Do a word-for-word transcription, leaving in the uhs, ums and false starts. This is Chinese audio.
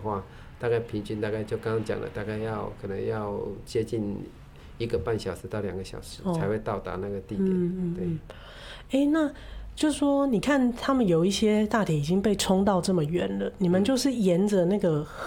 话，大概平均大概就刚刚讲的，大概要可能要接近一个半小时到两个小时才会到达那个地点。嗯嗯对。 哎、欸，那就是说，你看他们有一些大铁已经被冲到这么远了，你们就是沿着那个